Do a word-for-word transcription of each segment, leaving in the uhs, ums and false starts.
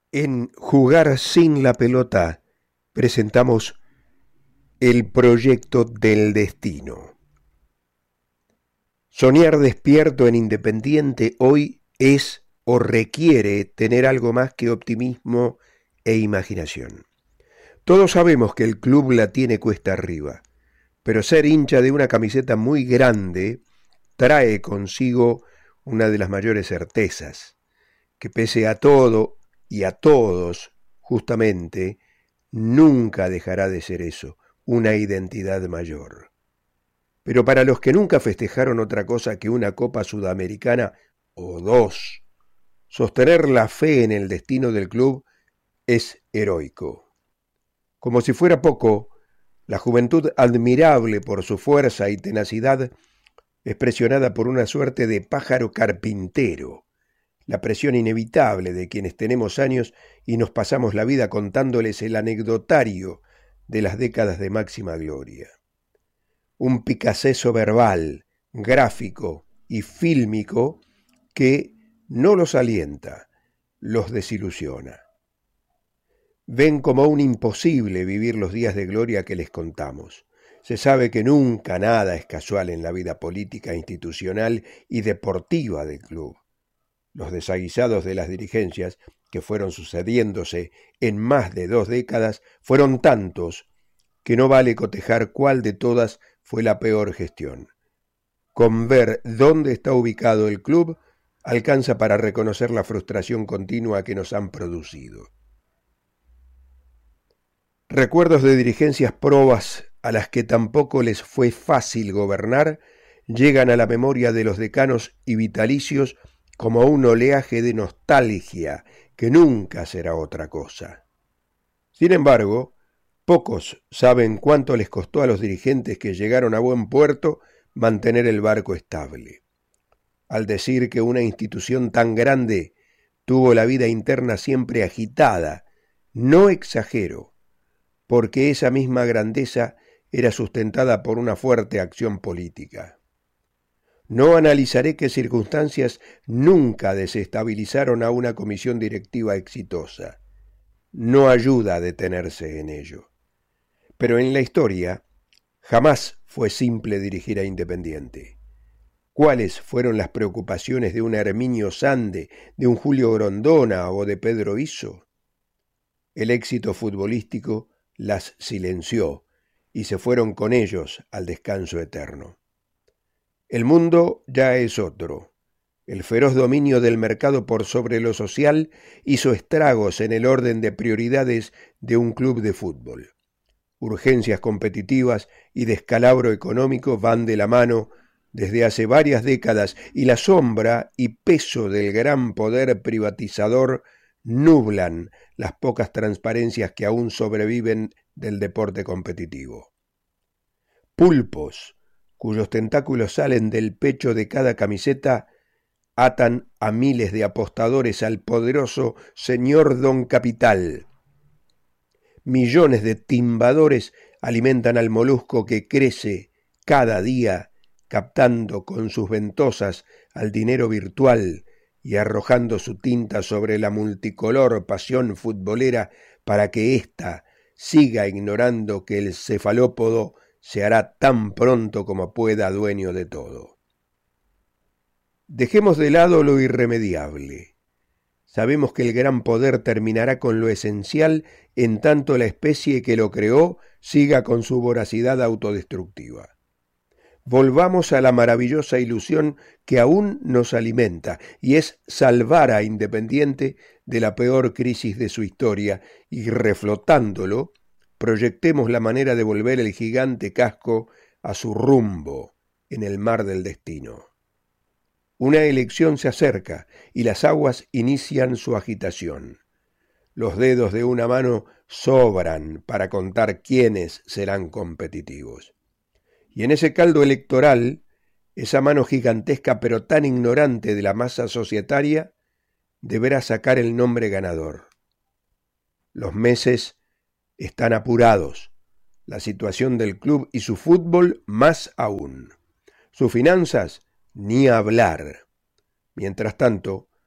En Jugar sin la pelota presentamos el proyecto del destino. Soñar despierto en Independiente hoy es o requiere tener algo más que optimismo e imaginación. Todos sabemos que el club la tiene cuesta arriba, pero ser hincha de una camiseta muy grande trae consigo una de las mayores certezas, que pese a todo y a todos, justamente, nunca dejará de ser eso, una identidad mayor. Pero para los que nunca festejaron otra cosa que una Copa Sudamericana o dos, sostener la fe en el destino del club es heroico. Como si fuera poco, la juventud admirable por su fuerza y tenacidad es presionada por una suerte de pájaro carpintero, la presión inevitable de quienes tenemos años y nos pasamos la vida contándoles el anecdotario de las décadas de máxima gloria. Un picaceso verbal, gráfico y fílmico que no los alienta, los desilusiona. Ven como un imposible vivir los días de gloria que les contamos. Se sabe que nunca nada es casual en la vida política, institucional y deportiva del club. Los desaguisados de las dirigencias, que fueron sucediéndose en más de dos décadas, fueron tantos que no vale cotejar cuál de todas fue la peor gestión. Con ver dónde está ubicado el club, alcanza para reconocer la frustración continua que nos han producido. Recuerdos de dirigencias probas a las que tampoco les fue fácil gobernar llegan a la memoria de los decanos y vitalicios como un oleaje de nostalgia que nunca será otra cosa. Sin embargo, pocos saben cuánto les costó a los dirigentes que llegaron a buen puerto mantener el barco estable. Al decir que una institución tan grande tuvo la vida interna siempre agitada, no exagero, porque esa misma grandeza era sustentada por una fuerte acción política. No analizaré qué circunstancias nunca desestabilizaron a una comisión directiva exitosa. No ayuda a detenerse en ello. Pero en la historia jamás fue simple dirigir a Independiente. ¿Cuáles fueron las preocupaciones de un Herminio Sande, de un Julio Grondona o de Pedro Izzo? El éxito futbolístico las silenció y se fueron con ellos al descanso eterno. El mundo ya es otro. El feroz dominio del mercado por sobre lo social hizo estragos en el orden de prioridades de un club de fútbol. Urgencias competitivas y descalabro económico van de la mano desde hace varias décadas y la sombra y peso del gran poder privatizador nublan las pocas transparencias que aún sobreviven del deporte competitivo. Pulpos, cuyos tentáculos salen del pecho de cada camiseta, atan a miles de apostadores al poderoso señor Don Capital. Millones de timbadores alimentan al molusco que crece cada día, captando con sus ventosas al dinero virtual y arrojando su tinta sobre la multicolor pasión futbolera para que ésta siga ignorando que el cefalópodo se hará tan pronto como pueda dueño de todo. Dejemos de lado lo irremediable. Sabemos que el gran poder terminará con lo esencial en tanto la especie que lo creó siga con su voracidad autodestructiva. Volvamos a la maravillosa ilusión que aún nos alimenta, y es salvar a Independiente de la peor crisis de su historia, y reflotándolo, proyectemos la manera de volver el gigante casco a su rumbo en el mar del destino. Una elección se acerca y las aguas inician su agitación. Los dedos de una mano sobran para contar quiénes serán competitivos. Y en ese caldo electoral, esa mano gigantesca pero tan ignorante de la masa societaria, deberá sacar el nombre ganador. Los meses están apurados, la situación del club y su fútbol más aún. Sus finanzas, ni hablar. Mientras tanto,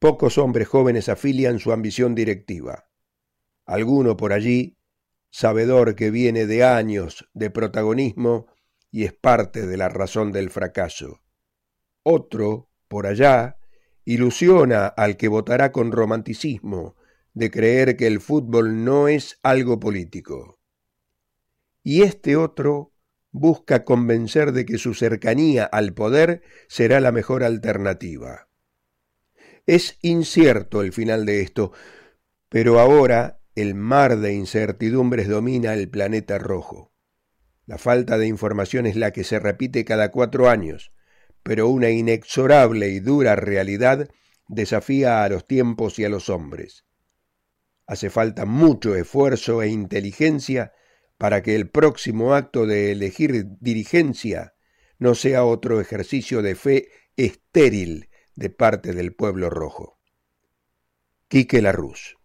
pocos hombres jóvenes afilian su ambición directiva. Alguno por allí, sabedor que viene de años de protagonismo y es parte de la razón del fracaso. Otro, por allá, ilusiona al que votará con romanticismo de creer que el fútbol no es algo político. Y este otro busca convencer de que su cercanía al poder será la mejor alternativa. Es incierto el final de esto, pero ahora el mar de incertidumbres domina el planeta rojo. La falta de información es la que se repite cada cuatro años, pero una inexorable y dura realidad desafía a los tiempos y a los hombres. Hace falta mucho esfuerzo e inteligencia para que el próximo acto de elegir dirigencia no sea otro ejercicio de fe estéril de parte del pueblo rojo. Quique Larrús.